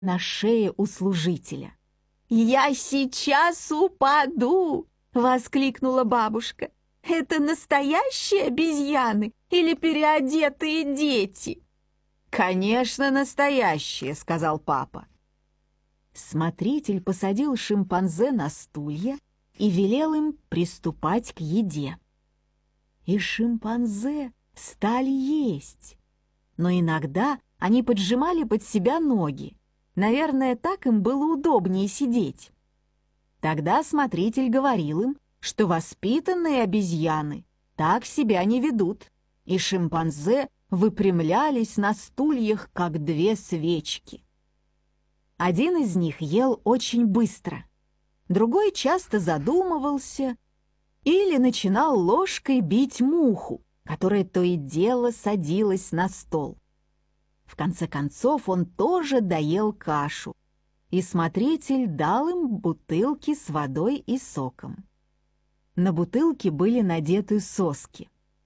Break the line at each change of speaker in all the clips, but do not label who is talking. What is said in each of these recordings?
на шее у служителя. «Я сейчас упаду!» — воскликнула бабушка. «Это настоящие обезьяны или переодетые дети?» «Конечно, настоящие», — сказал папа. Смотритель посадил шимпанзе на стулья и велел им приступать к еде. И шимпанзе стали есть. Но иногда они поджимали под себя ноги. Наверное, так им было удобнее сидеть. Тогда смотритель говорил им, что воспитанные обезьяны так себя не ведут, и шимпанзе выпрямлялись на стульях, как две свечки. Один из них ел очень быстро, другой часто задумывался или начинал ложкой бить муху, которая то и дело садилась на стол. В конце концов он тоже доел кашу, и смотритель дал им бутылки с водой и соком. На бутылке были надеты соски.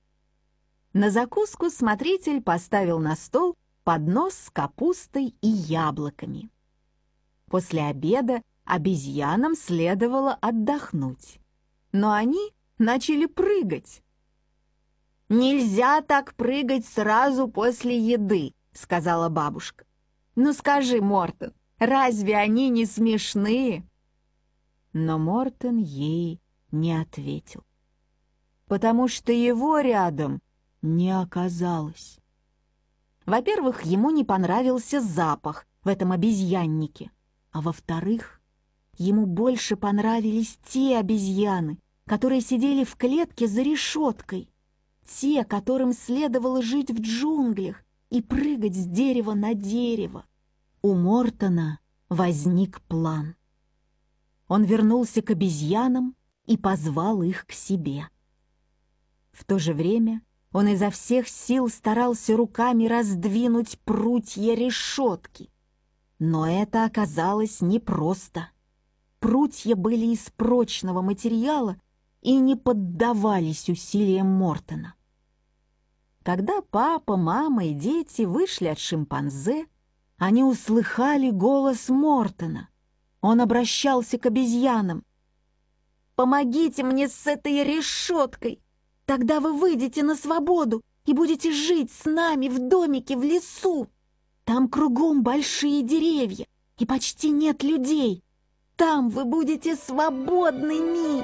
На закуску смотритель поставил на стол поднос с капустой и яблоками. После обеда обезьянам следовало отдохнуть, но они начали прыгать. «Нельзя так прыгать сразу после еды», — сказала бабушка. «Ну скажи, Мортон, разве они не смешные?» Но Мортон ей не ответил, потому что его рядом не оказалось. Во-первых, ему не понравился запах в этом обезьяннике, а во-вторых, ему больше понравились те обезьяны, которые сидели в клетке за решеткой, те, которым следовало жить в джунглях и прыгать с дерева на дерево. У Мортона возник план. Он вернулся к обезьянам и позвал их к себе. В то же время он изо всех сил старался руками раздвинуть прутья решетки. Но это оказалось непросто. Прутья были из прочного материала и не поддавались усилиям Мортона. Когда папа, мама и дети вышли от шимпанзе, они услыхали голос Мортона. Он обращался к обезьянам. «Помогите мне с этой решеткой! Тогда вы выйдете на свободу и будете жить с нами в домике в лесу. Там кругом большие деревья и почти нет людей. Там вы будете свободными!»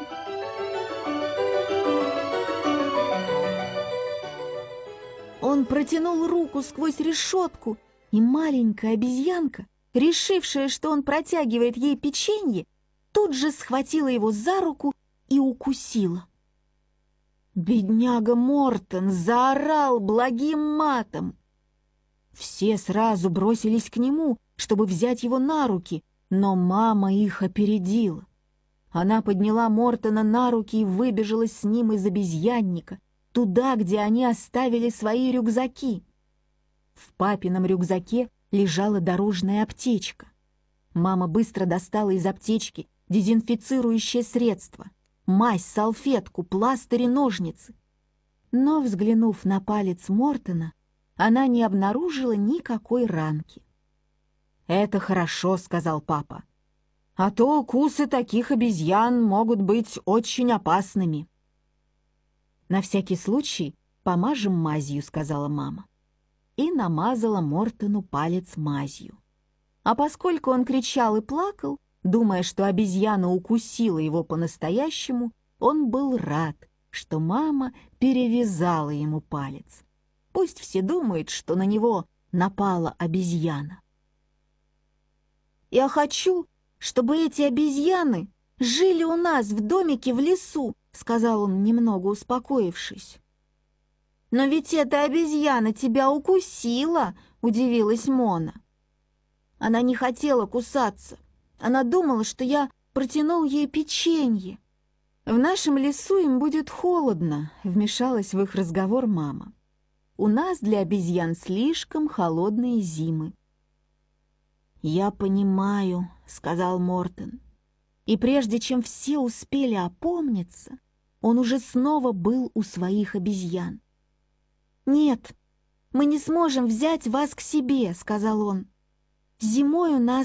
Он протянул руку сквозь решетку, и маленькая обезьянка, решившая, что он протягивает ей печенье, тут же схватила его за руку и укусила. Бедняга Мортон заорал благим матом. Все сразу бросились к нему, чтобы взять его на руки, но мама их опередила. Она подняла Мортона на руки и выбежала с ним из обезьянника, туда, где они оставили свои рюкзаки. В папином рюкзаке лежала дорожная аптечка. Мама быстро достала из аптечки дезинфицирующее средство, мазь, салфетку, пластырь и ножницы. Но, взглянув на палец Мортона, она не обнаружила никакой ранки. «Это хорошо», — сказал папа. «А то укусы таких обезьян могут быть очень опасными». «На всякий случай помажем мазью», — сказала мама. И намазала Мортону палец мазью. А поскольку он кричал и плакал, думая, что обезьяна укусила его по-настоящему, он был рад, что мама перевязала ему палец. Пусть все думают, что на него напала обезьяна. «Я хочу, чтобы эти обезьяны жили у нас в домике в лесу», — сказал он, немного успокоившись. «Но ведь эта обезьяна тебя укусила», — удивилась Мона. «Она не хотела кусаться. Она думала, что я протянул ей печенье». «В нашем лесу им будет холодно», — вмешалась в их разговор мама. «У нас для обезьян слишком холодные зимы». «Я понимаю», — сказал Мортон. И прежде чем все успели опомниться, он уже снова был у своих обезьян. «Нет, мы не сможем взять вас к себе», — сказал он. «Зимой у нас